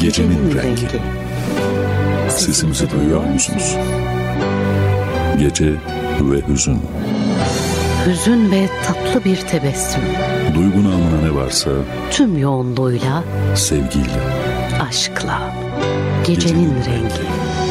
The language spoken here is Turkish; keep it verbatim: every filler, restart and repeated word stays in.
Gecenin rengi. Sesimizi duyuyor musunuz? Gece ve hüzün. Hüzün ve tatlı bir tebessüm. Duygu namına ne varsa Tüm yoğunluğuyla, sevgiyle, aşkla. Gecenin, Gecenin rengi. rengi.